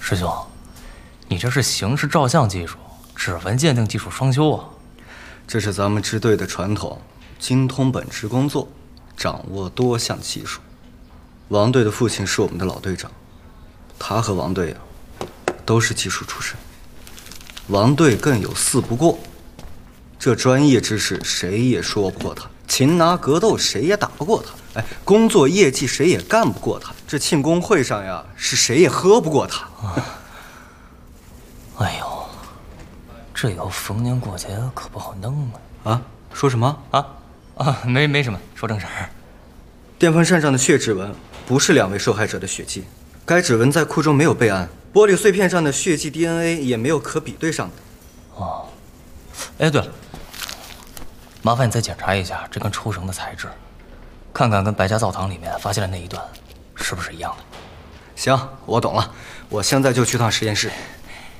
师兄，你这是形式照相技术、指纹鉴定技术双修啊！ 这是咱们支队的传统，精通本职工作，掌握多项技术。王队的父亲是我们的老队长，他和王队都是技术出身。王队更有4不过，这专业知识谁也说不过他，擒拿格斗谁也打不过他，工作业绩谁也干不过他。这庆功会上呀，是谁也喝不过他。 哎呦，这以后逢年过节可不好弄啊！ 啊？说什么？ 没什么，说正事儿。 电风扇上的血指纹不是2位受害者的血迹，该指纹在库中没有备案，玻璃碎片上的血迹 DNA 也没有可比对上的。 哦，哎，对了，麻烦你再检查一下这根抽绳的材质，看看跟白家灶堂里面发现的那一段是不是一样的。 行，我懂了，我现在就去趟实验室。